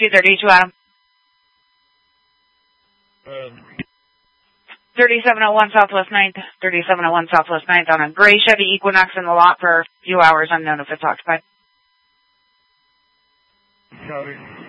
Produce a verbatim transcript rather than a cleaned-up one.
two thirty-two, Adam. Um, thirty-seven oh one Southwest ninth, thirty-seven oh one Southwest ninth on a gray Chevy Equinox in the lot for a few hours, unknown if it's occupied. Copy.